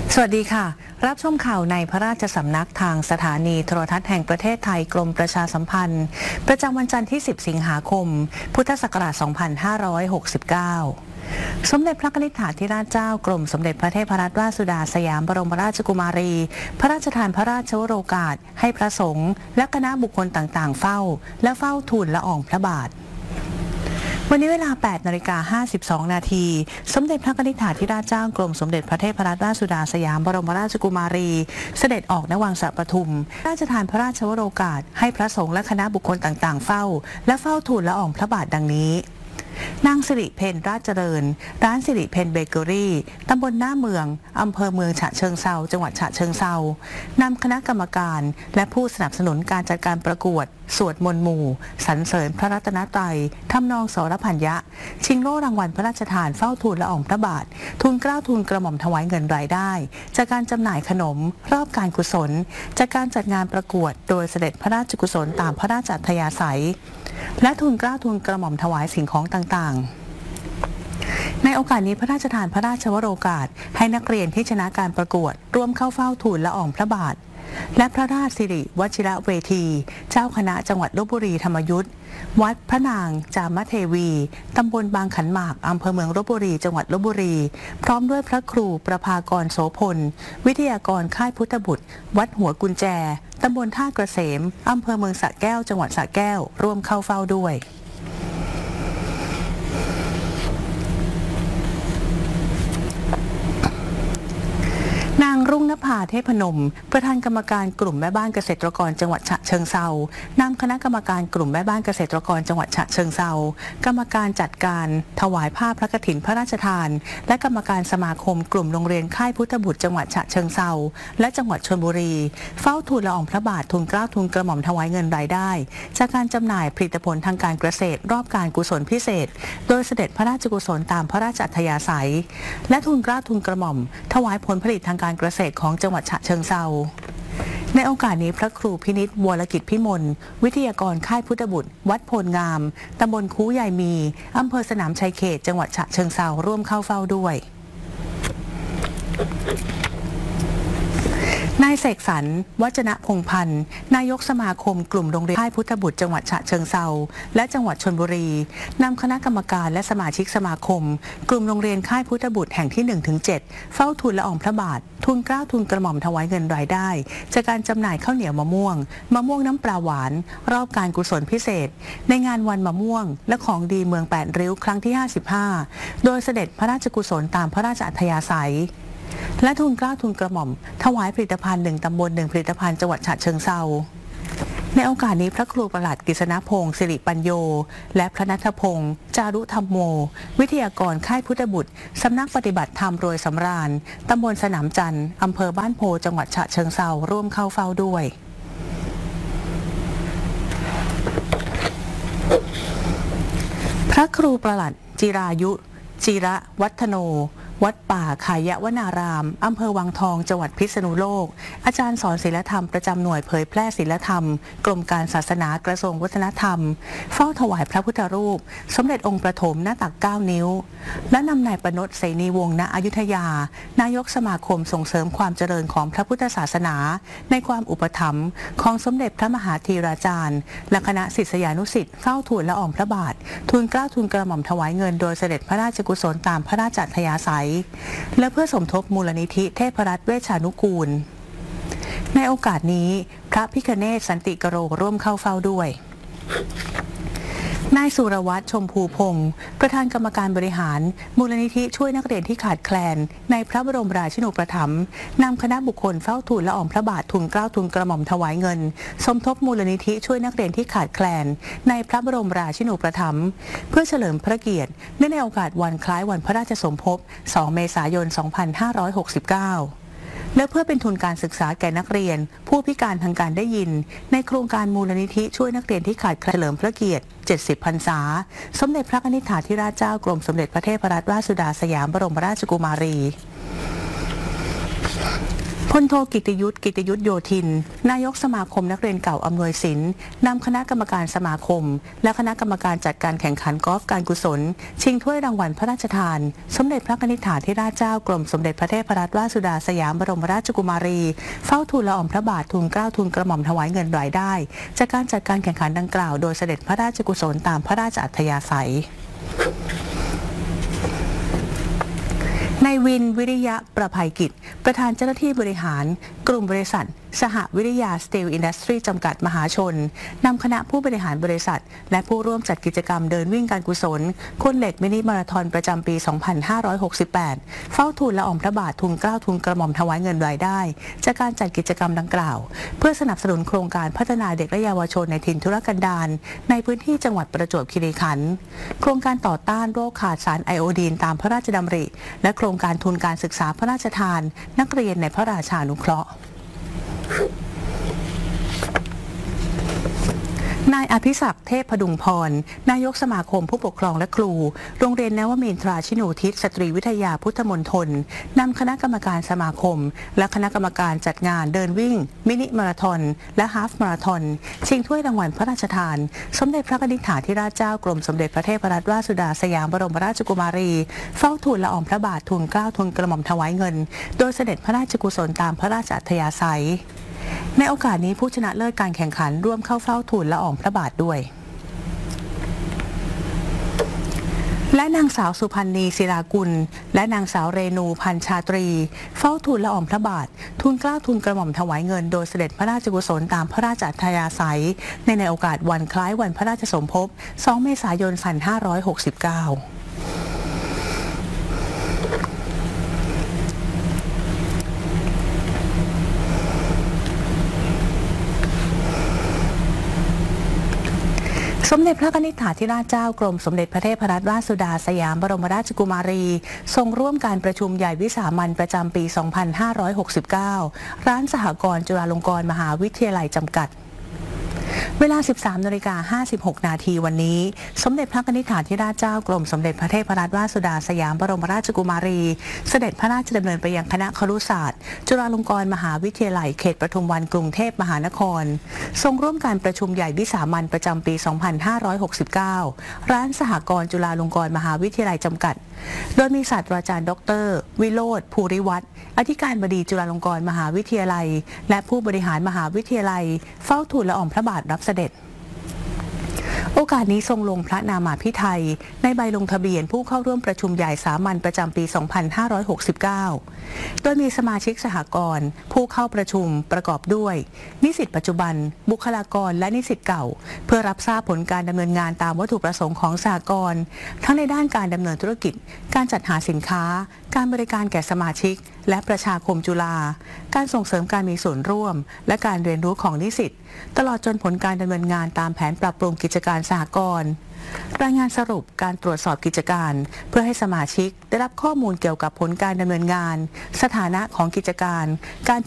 สวัสดีค่ะรับชมข่าวในพระราชสำนักทางสถานีโทรทัศน์แห่งประเทศไทยกรมประชาสัมพันธ์ประจำวันจันทร์ที่ 10 สิงหาคม พุทธศักราช 2569 สมเด็จพระนิธิถาธิราชเจ้ากรมสมเด็จพระเทพรัตนราชสุดาสยามบรมราชกุมารีพระราชทานพระราชวโรกาสให้พระสงฆ์และคณะบุคคลต่างๆเฝ้าและเฝ้าทูลละอองพระบาทวันนี้เวลา 8:52 นาทีสมเด็จพระนิธิถาธิราชเจ้ากรมสมเด็จพระเทพรัตนราชสุดาสยามบรมราชกุมารีเสด็จออกณวังสระปทุมราชทานพระราชวโรกาสให้พระสงฆ์และคณะบุคคลต่างๆเฝ้าและเฝ้าทูลละอองพระบาทดังนี้นางสิริเพนราชเจริญร้านสิริเพนเบเกอรี่ตำบลหน้าเมืองอำเภอเมืองฉะเชิงเทราจังหวัดฉะเชิงเทรานำคณะกรรมการและผู้สนับสนุนการจัดการประกวดสวดมนต์หมู่สรรเสริญพระรัตนตรัยทำนองสรพัญญะชิงโล่รางวัลพระราชทานเฝ้าทูลละอองพระบาททุนเกล้าทุนกระหม่อมถวายเงินรายได้จากการจำหน่ายขนมรอบการกุศลจากการจัดงานประกวดโดยเสด็จพระราชกุศลตามพระราชอัธยาศัยและทุนเกล้าทุนกระหม่อมถวายสิ่งของต่างๆในโอกาสนี้พระราชทานพระราชวโรกาสให้นักเรียนที่ชนะการประกวดร่วมเข้าเฝ้าทูลละอองพระบาทและพระราชสิริวชิรเวทีเจ้าคณะจังหวัดลพบุรีธรรมยุทธวัดพระนางจามเทวีตำบลบางขันหมากอำเภอเมืองลพบุรีจังหวัดลพบุรีพร้อมด้วยพระครูประภากรโสพลวิทยากรค่ายพุทธบุตรวัดหัวกุญแจตำบลท่าเกษมอำเภอเมืองสระแก้วจังหวัดสระแก้วร่วมเข้าเฝ้าด้วยนางรุ่งนภาเทพนมประธานกรรมการกลุ่มแม่บ้านเกษตรกรจังหวัดฉะเชิงเทรานำคณะกรรมการกลุ่มแม่บ้านเกษตรกรจังหวัดฉะเชิงเทรากรรมการจัดการถวายผ้าพระกฐินพระราชทานและกรรมการสมาคมกลุ่มโรงเรียนค่ายพุทธบุตรจังหวัดฉะเชิงเทราและจังหวัดชลบุรีเฝ้าทูลละอองพระบาททุนเกล้าทุนกระหม่อมถวายเงินรายได้จากการจำหน่ายผลิตผลทางการเกษตรรอบการกุศลพิเศษโดยเสด็จพระราชกุศลตามพระราชอัธยาศัยและทุนเกล้าทุนกระหม่อมถวายผลผลิตทางการเกษตรของจังหวัดฉะเชิงเทราในโอกาสนี้พระครูพินิจวรกิจพิมลวิทยากรค่ายพุทธบุตรวัดโพลงามตำบลคูใหญ่มีอำเภอสนามชัยเขตจังหวัดฉะเชิงเทราร่วมเข้าเฝ้าด้วยนายเสกสรรวจนะพงพันธ์นายกสมาคมกลุ่มโรงเรียนค่ายพุทธบุตรจังหวัดฉะเชิงเทราและจังหวัดชลบุรีนำคณะกรรมการและสมาชิกสมาคมกลุ่มโรงเรียนค่ายพุทธบุตรแห่งที่ 1-7 เฝ้าทูลละอองพระบาททุนเกล้าทุนกระหม่อมถวายเงินรายได้จากการจำหน่ายข้าวเหนียวมะม่วงน้ำปลาหวานรอบการกุศลพิเศษในงานวันมะม่วงและของดีเมือง8ริ้วครั้งที่ 55โดยเสด็จพระราชกุศลตามพระราชอัธยาศัยและทุนเกล้าทุนกระหม่อมถวายผลิตภัณฑ์1ตำบล1ผลิตภัณฑ์จังหวัดฉะเชิงเทราในโอกาสนี้พระครูประหลัดกฤษณพงศ์สิริปัญโยและพระณัฐพงศ์จารุธรรมโมวิทยากรค่ายพุทธบุตรสำนักปฏิบัติธรรมโรยสำราญตำบลสนามจันทร์อำเภอบ้านโพจังหวัดฉะเชิงเทราร่วมเข้าเฝ้าด้วยพระครูประหลัดจิรายุจิระวัฒโนวัดป่าขายวนารามอำเภอวังทองจังหวัดพิษณุโลกอาจารย์สอนศีลธรรมประจำหน่วยเผยแพร่ศีลธรรมกรมการศาสนากระทรวงวัฒนธรรมเฝ้าถวายพระพุทธรูปสมเด็จองค์ประถมหน้าตัก9 นิ้วและนำนายประนตเสนีวงศ์ณอยุธยานายกสมาคมส่งเสริมความเจริญของพระพุทธศาสนาในความอุปถัมภ์ของสมเด็จพระมหาธีราจารย์และคณะศิษยานุศิษย์เฝ้าทูลละอองพระบาททุนเกล้าทุนกระหม่อมถวายเงินโดยเสด็จพระราชกุศลตามพระราชอัธยาศัยและเพื่อสมทบมูลนิธิเทพรัตน์เวชานุกูลในโอกาสนี้พระพิฆเนศสันติกโรร่วมเข้าเฝ้าด้วยนายสุรวัฒน์ชมพูพงศ์ประธานกรรมการบริหารมูลนิธิช่วยนักเรียนที่ขาดแคลนในพระบรมราชินูปถัมภ์นำคณะบุคคลเฝ้าทูลละอองพระบาททุนเกล้าทุนกระหม่อมถวายเงินสมทบมูลนิธิช่วยนักเรียนที่ขาดแคลนในพระบรมราชินูปถัมภ์เพื่อเฉลิมพระเกียรติเนื่องในโอกาสวันคล้ายวันพระราชสมภพ 2 เมษายน 2569และเพื่อเป็นทุนการศึกษาแก่นักเรียนผู้พิการทางการได้ยินในโครงการมูลนิธิช่วยนักเรียนที่ขาดแคลนเฉลิมพระเกียรติ70 พรรษาสมเด็จพระนิธิถาธิราชเจ้ากรมสมเด็จพระเทพรัตนราชสุดาสยามบรมราชกุมารีพลโทกิตยุทธโยธินนายกสมาคมนักเรียนเก่าอำนวยสินนำคณะกรรมการสมาคมและคณะกรรมการจัดการแข่งขันกอล์ฟการกุศลชิงถ้วยรางวัลพระราชทานสมเด็จพระนิธิธิราชเจ้ากรมสมเด็จพระเทพรัตนราชสุดาสยามบรมราชกุมารีเฝ้าทูลละอองพระบาททูลเกล้าทูลกระหม่อมถวายเงินรายได้จากการจัดการแข่งขันดังกล่าวโดยเสด็จพระราชกุศลตามพระราชอัธยาศัยนายวินวิริยะประภัยกิจประธานเจ้าหน้าที่บริหารกลุ่มบริษัทสหวิริยาสตีลอินดัสทรีจำกัดมหาชนนำคณะผู้บริหารบริษัทและผู้ร่วมจัดกิจกรรมเดินวิ่งการกุศลคนเหล็กมินิมาราธอนประจำปี 2568 เฝ้าทูลละอองพระบาททูลเกล้าทูลกระหม่อมถวายเงินรายได้จากการจัดกิจกรรมดังกล่าวเพื่อสนับสนุนโครงการพัฒนาเด็กและเยาวชนในถิ่นทุรกันดารในพื้นที่จังหวัดประจวบคีรีขันธ์โครงการต่อต้านโรคขาดสารไอโอดีนตามพระราชดำริและโครงการทุนการศึกษาพระราชทานนักเรียนในพระราชานุเคราะห์นายอภิศักดิ์เทพพดุงพรนายกสมาคมผู้ปกครองและครูโรงเรียนนวมินทราชินูทิศสตรีวิทยาพุทธมณฑลนำคณะกรรมการสมาคมและคณะกรรมการจัดงานเดินวิ่งมินิมาราธอนและฮาล์ฟมาราธอนชิงถ้วยรางวัลพระราชทานสมเด็จพระนิธิธิราชเจ้ากรมสมเด็จพระเทพรัตนราชสุดาสยามบรมราชกุมารีเฝ้าทูลละอองพระบาททูลเกล้าทูลกระหม่อมถวายเงินโดยเสด็จพระราชกุศลตามพระราชอัธยาศัยในโอกาสนี้ผู้ชนะเลิศการแข่งขันร่วมเข้าเฝ้าทูลละอองพระบาทด้วยและนางสาวสุพันธ์นีศิลากุลและนางสาวเรนูพันชาตรีเฝ้าทูลละอองพระบาททูลเกล้าทูลกระหม่อมถวายเงินโดยเสด็จพระราชกุศลตามพระราชอัธยาศัยในโอกาสวันคล้ายวันพระราชสมภพ 2 เมษายน 2569สมเด็จพระนิธิธิราชเจ้ากรมสมเด็จพระเทพรัตนราชสุดาสยามบรมราชกุมารีทรงร่วมการประชุมใหญ่วิสามัญประจำปี 2569 ร้านสหกรณ์จุฬาลงกรณ์มหาวิทยาลัยจำกัดเวลา 13:56 นาทีวันนี้สมเด็จพระนิธิธิราชเจ้ากรมสมเด็จพระเทพรัตนราชสุดาสยามบรมราชกุมารีเสด็จพระราชดำเนินไปยังคณะครุศาสตร์จุฬาลงกรณ์มหาวิทยาลัยเขตปทุมวันกรุงเทพมหานครทรงร่วมการประชุมใหญ่วิสามัญประจำปี 2569 ร้านสหกรณ์จุฬาลงกรณ์มหาวิทยาลัยจำกัดโดยมีศาสตราจารย์ดร.วิโรจน์ ภูริวัฒน์อธิการบดีจุฬาลงกรณ์มหาวิทยาลัยและผู้บริหารมหาวิทยาลัยเฝ้าทูลละอองพระบาทรับเสด็จโอกาสนี้ทรงลงพระนามาภิไธยในใบลงทะเบียนผู้เข้าร่วมประชุมใหญ่สามัญประจำปี 2569 โดยมีสมาชิกสหกรณ์ผู้เข้าประชุมประกอบด้วยนิสิตปัจจุบันบุคลากรและนิสิตเก่าเพื่อรับทราบผลการดำเนินงานตามวัตถุประสงค์ของสหกรณ์ทั้งในด้านการดำเนินธุรกิจการจัดหาสินค้าการบริการแก่สมาชิกและประชาคมจุฬาการส่งเสริมการมีส่วนร่วมและการเรียนรู้ของนิสิตตลอดจนผลการดำเนินงานตามแผนปรับปรุงกิจการสหกรณ์รายงานสรุปการตรวจสอบกิจการเพื่อให้สมาชิกได้รับข้อมูลเกี่ยวกับผลการดำเนินงานสถานะของกิจการ